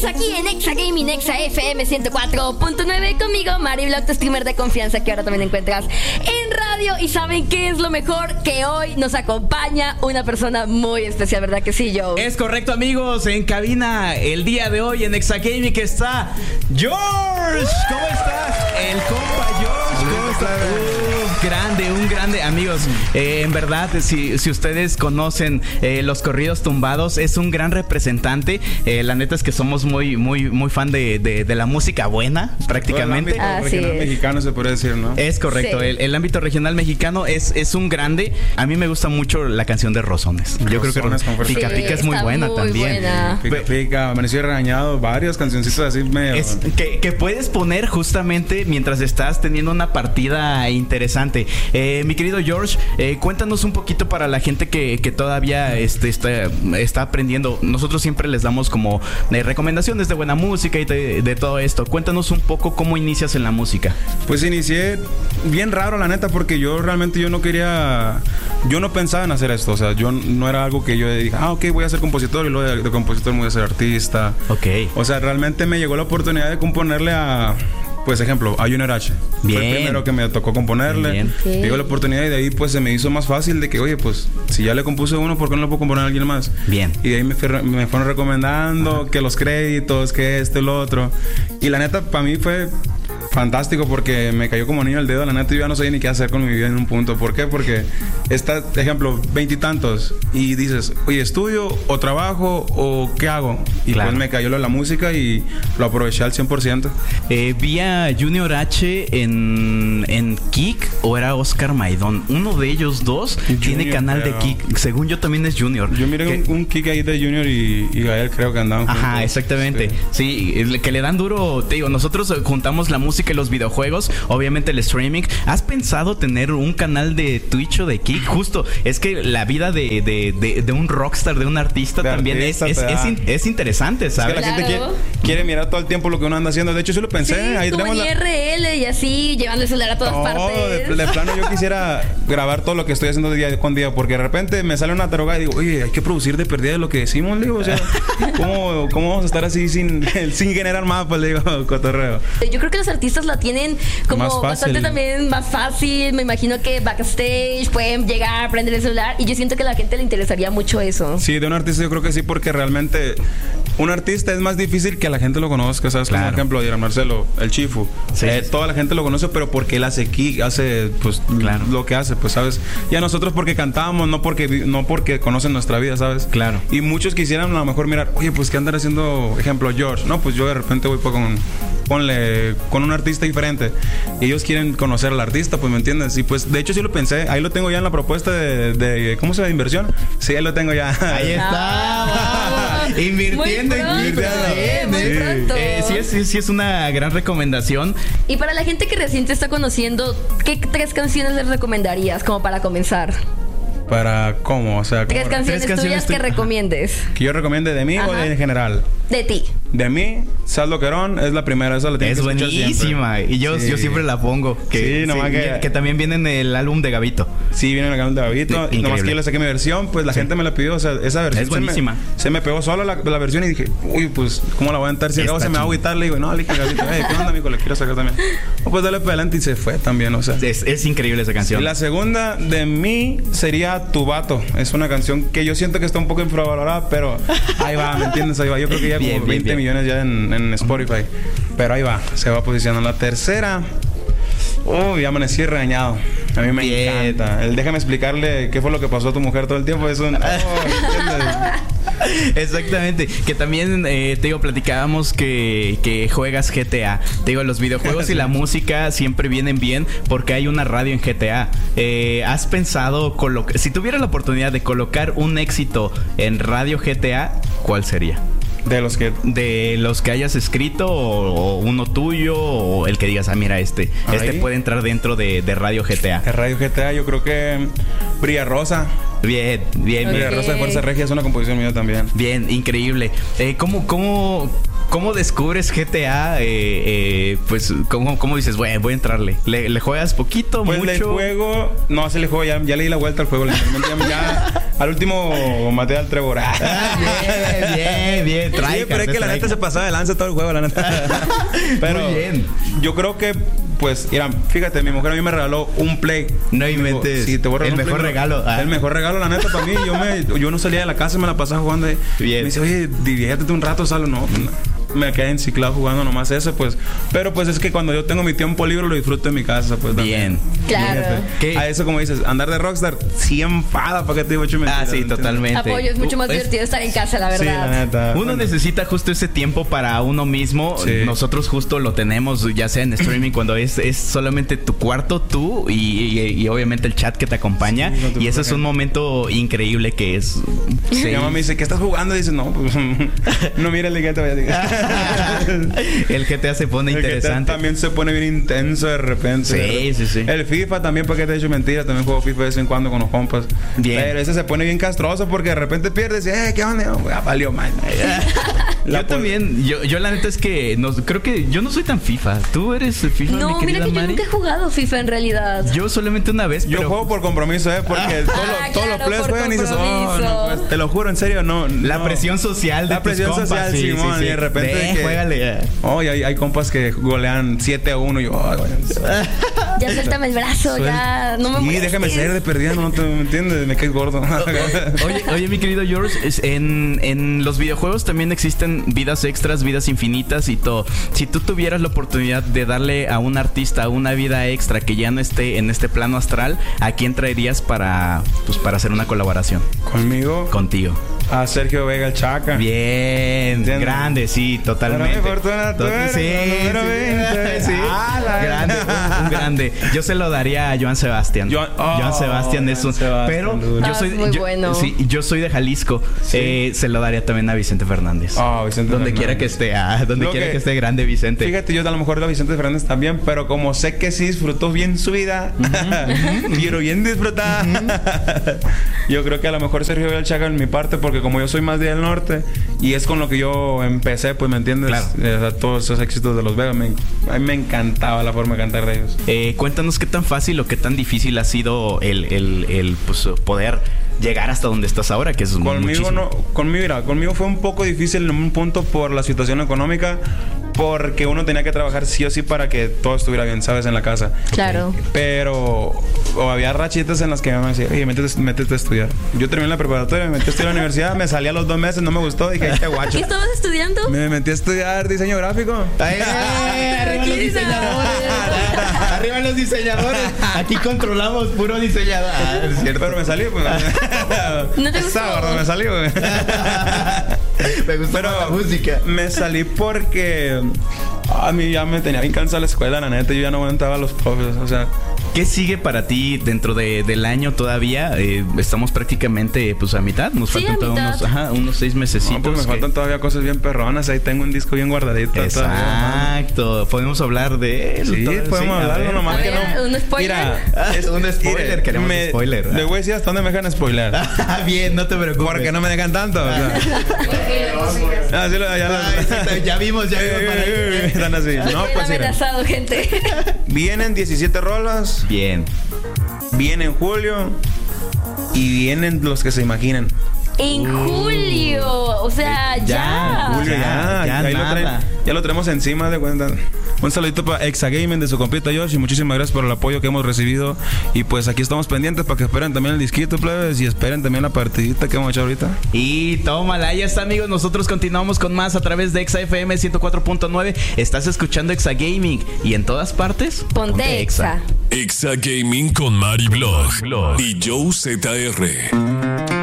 Seguimos aquí en Exa Gaming, Exa FM 104.9. Conmigo, Mari Block, tu streamer de confianza, que ahora también encuentras en radio. Y ¿saben qué es lo mejor? Que hoy nos acompaña una persona muy especial, ¿verdad que sí, Joe? Es correcto, amigos. En cabina el día de hoy en Exa Gaming que está George. ¿Cómo estás? El compa George. ¿Cómo estás? Un grande, amigos. En verdad, si ustedes conocen los corridos tumbados, es un gran representante. La neta es que somos muy fan de la música buena, prácticamente. El ámbito regional mexicano se puede decir, ¿no? Es correcto. Sí. El ámbito regional mexicano es un grande. A mí me gusta mucho la canción de Rosones. Yo creo que Pica Pica es muy buena también. Pica Pica, Amanecí Regañado, varias cancioncitas así medio. Que puedes poner justamente mientras estás teniendo una partida interesante. Mi querido George, cuéntanos un poquito para la gente que todavía está aprendiendo. Nosotros siempre les damos como recomendaciones de buena música y de todo esto. Cuéntanos un poco cómo inicias en la música. Pues inicié bien raro, la neta, porque yo no pensaba en hacer esto. O sea, yo no era algo que yo dije, ok, voy a ser compositor y luego de compositor voy a ser artista. Ok. O sea, realmente me llegó la oportunidad de componerle pues ejemplo, a Junior H. Bien. Fue el primero que me tocó componerle. Bien. Okay. Llegó la oportunidad y de ahí pues se me hizo más fácil de que, oye, pues si ya le compuse uno, ¿por qué no le puedo componer a alguien más? Bien. Y de ahí me fueron recomendando que los créditos, que esto y lo otro. Y la neta, para mí fue fantástico porque me cayó como niño al dedo. La neta, yo ya no sabía ni qué hacer con mi vida en un punto. ¿Por qué? Porque está, ejemplo, 20 y tantos y dices, oye, ¿estudio o trabajo o qué hago? Y claro, pues me cayó lo de la música y lo aproveché al 100%. Vi a Junior H en Kik, o era Oscar Maidón. Uno de ellos dos tiene canal de Kik. Según yo también es Junior. Yo miré un Kik ahí de Junior y Gael, creo que andaban juntos. Ajá, exactamente. Sí, que le dan duro. Te digo, nosotros juntamos la música y los videojuegos, obviamente el streaming. ¿Has pensado tener un canal de Twitch o de Kik? Justo, es que la vida de un rockstar, de un artista también es interesante, ¿sabes? Es que la gente quiere mirar todo el tiempo lo que uno anda haciendo. De hecho, sí lo pensé. Sí, ahí como en IRL y así, llevando el celular a todas partes. De plano yo quisiera grabar todo lo que estoy haciendo día con día, porque de repente me sale una taruga y digo, oye, hay que producir de perdida de lo que decimos, le digo, o sea, ¿cómo vamos a estar así sin generar más? Pues le digo, cotorreo. Yo creo que los artistas la tienen como bastante también más fácil. Me imagino que backstage pueden llegar, prender el celular, y yo siento que a la gente le interesaría mucho eso. Sí, de un artista yo creo que sí, porque realmente un artista es más difícil que la gente lo conozca, ¿sabes? Claro. Como ejemplo, dirá Marcelo, el Chifu. Sí. Toda la gente lo conoce, pero porque él hace pues claro, lo que hace, pues, ¿sabes? Y a nosotros porque cantamos, no porque conocen nuestra vida, ¿sabes? Claro. Y muchos quisieran a lo mejor mirar, oye, pues, ¿qué andan haciendo? Ejemplo, George. No, pues yo de repente voy con un artista diferente. Y ellos quieren conocer al artista, pues, ¿me entiendes? Y pues, de hecho, sí lo pensé. Ahí lo tengo ya en la propuesta de ¿cómo se llama? Inversión. Sí, ahí lo tengo ya. Ahí está. Invirtiendo. Sí, es una gran recomendación. Y para la gente que recién te está conociendo, ¿qué 3 canciones les recomendarías como para comenzar? ¿Para cómo? O sea, 3 canciones tuyas que recomiendes. ¿Que yo recomiende de mí o en general? De ti. De mí, Saldo Querón es la primera, esa la tienes Es que escuchar buenísima. siempre. Y yo siempre la pongo. Que también viene en el álbum de Gabito. Sí, viene en el álbum de Gabito. Sí, nomás que yo le saqué mi versión, pues la gente me la pidió. O sea, esa versión es buenísima. Se me pegó solo la versión y dije, uy, pues, ¿cómo la voy a entrar? Si luego se me va a agüitar, le digo, no, le dije Gabito, ¿qué onda, amigo? Le quiero sacar también. Pues dale para adelante y se fue también, o sea. Es increíble esa canción. Y la segunda de mí sería Tu Vato. Es una canción que yo siento que está un poco infravalorada, pero ahí va, ¿me entiendes? Ahí va. Yo creo que ya como 20 millones ya en Spotify. Pero ahí va, se va posicionando. La tercera, ya Amanecí Regañado. A mí me encanta. Déjame explicarle qué fue lo que pasó a tu mujer todo el tiempo. Es un... Exactamente. Que también, te digo, platicábamos que juegas GTA. Te digo, los videojuegos y la música siempre vienen bien porque hay una radio en GTA. ¿Has pensado si tuvieras la oportunidad de colocar un éxito en radio GTA, cuál sería? De los que hayas escrito o uno tuyo o el que digas, mira, este puede entrar dentro de Radio GTA. De Radio GTA yo creo que Brilla Rosa. Bien. Brilla Rosa de Fuerza Regia es una composición mía también. Bien, increíble. ¿Cómo descubres GTA? Pues, ¿cómo dices? Bueno, voy a entrarle. ¿Le juegas poquito, pues mucho? Pues el juego... No, se le juego. Ya le di la vuelta al juego. Ya al último maté al Trevor. bien, sí, pero es que la neta se pasaba de lanza todo el juego, la neta. Pero muy bien. Yo creo que, pues, mira, fíjate, mi mujer a mí me regaló un Play. No inventes. Sí, te voy a regalar el mejor regalo. El mejor regalo, la neta, para mí. Yo no salía de la casa y me la pasaba jugando. Bien. Me dice, oye, diviértete un rato, Salo. No, me quedé enciclado jugando nomás eso, pues. Pero pues es que cuando yo tengo mi tiempo libre lo disfruto en mi casa, pues. Bien. Claro. A eso, como dices, andar de rockstar, sí enfada, ¿para qué te digo hecho mentira? Sí, totalmente. Apoyo, es mucho más divertido estar en casa, la verdad. Sí, la neta. Uno necesita justo ese tiempo para uno mismo. Sí. Nosotros justo lo tenemos, ya sea en streaming, cuando es solamente tu cuarto, tú y obviamente el chat que te acompaña. Sí, y eso es un momento increíble que es. Sí. Mi mamá me dice, ¿qué estás jugando? Y dice, no, pues no mira el GTA, vaya a decir. El GTA se pone interesante. GTA también se pone bien intenso de repente. Sí. El FIFA también, porque te he dicho mentira, también juego FIFA de vez en cuando con los compas. Bien. Pero ese se pone bien castroso porque de repente pierdes y, ¿qué onda? Valió mal. Yo también, yo la neta es que creo que yo no soy tan FIFA. ¿Tú eres FIFA? No, mira que yo nunca he jugado FIFA en realidad. Yo solamente una vez. Yo juego por compromiso, porque todos los players juegan y dices, no, pues, te lo juro, en serio, no. La presión social de tus compas. Simón, y de repente juégale. Hay compas que golean 7-1 y yo, ya suéltame el brazo, ya no me molestes. Déjame ser de perdida, no te entiendes, me caes gordo. Oye, mi querido George, en los videojuegos también existen vidas extras, vidas infinitas y todo. Si tú tuvieras la oportunidad de darle a un artista una vida extra que ya no esté en este plano astral, ¿a quién traerías para hacer una colaboración? ¿Conmigo? Contigo. A Sergio Vega, el Chaca. Bien, ¿entiendes? Grande, sí, totalmente. Grande, un grande. Yo se lo daría a Joan Sebastián. Joan Sebastián es un... Pero yo soy de Jalisco. Sí. Se lo daría también a Vicente Fernández. Donde quiera que esté. Donde quiera que esté grande Vicente. Fíjate, yo a lo mejor a Vicente Fernández también, pero como sé que sí disfrutó bien su vida, quiero bien disfrutar. Yo creo que a lo mejor Sergio Vega, el Chaca en mi parte, porque como yo soy más del norte y es con lo que yo empecé, pues, ¿me entiendes? Claro. Todos esos éxitos de los Vega, a mí me encantaba la forma de cantar de ellos. Cuéntanos qué tan fácil o qué tan difícil ha sido el poder llegar hasta donde estás ahora, que es muchísimo. Conmigo fue un poco difícil en un punto por la situación económica, porque uno tenía que trabajar sí o sí para que todo estuviera bien, ¿sabes? En la casa. Claro. Pero había rachitas en las que me decía, oye, métete a estudiar. Yo terminé la preparatoria, me metí a estudiar en la universidad, me salí a los 2 meses, no me gustó, dije, qué guacho. ¿Qué estabas estudiando? Me metí a estudiar diseño gráfico. Arriba los diseñadores. Arriba los diseñadores. Aquí controlamos puro diseñador. Es cierto. Pero me salió, pues. ¿No te gustó? Me salió, güey. Me gustó la música. Me salí porque a mí ya me tenía bien cansada la escuela, la neta. Yo ya no aguantaba a los profes, o sea. ¿Qué sigue para ti dentro del año todavía? Estamos prácticamente pues a mitad. Nos faltan unos 6 mesecitos. No, pues me faltan todavía cosas bien perronas. Ahí tengo un disco bien guardadito. Exacto. Todavía. Podemos hablar de él. Sí, podemos hablarlo, nomás que no. ¿Un spoiler? Mira, es un spoiler. Queremos un spoiler. Le voy a decir hasta dónde me dejan spoiler. Bien, no te preocupes. Porque no me dejan tanto. O sea. Ya vimos para ahí. Están así. No, pues amenazado, gente. Vienen 17 rolas. Bien. Viene en julio y vienen los que se imaginan. En julio, o sea, ya. Julio, ya lo tenemos encima de cuenta. Un saludito para Exagaming de su compita Josh y muchísimas gracias por el apoyo que hemos recibido. Y pues aquí estamos pendientes para que esperen también el disquito, plebes, y esperen también la partidita que hemos hecho ahorita. Y tómala, ya está, amigos. Nosotros continuamos con más a través de Exa FM 104.9. Estás escuchando Exagaming y en todas partes ponte Exa. Exagaming con Mari Blog y Joe ZR.